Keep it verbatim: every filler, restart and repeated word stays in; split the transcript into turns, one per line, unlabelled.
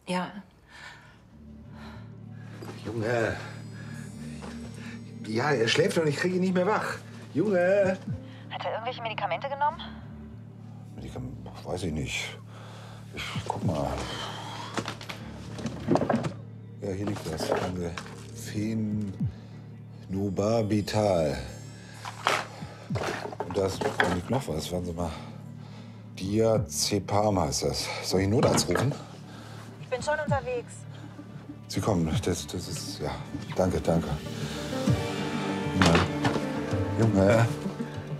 Ja.
Junge. Ja, er schläft und ich kriege ihn nicht mehr wach. Junge.
Hat er irgendwelche Medikamente genommen?
Medikamente? Weiß ich nicht. Ich guck mal. Ja, hier liegt das. Phenobarbital. Und da ist- da liegt noch was. Warten Sie mal. Diazepam heißt das. Soll ich Notarzt rufen?
Ich bin schon unterwegs.
Sie kommen. Das, das ist, ja. Danke, danke. Junge. Junge.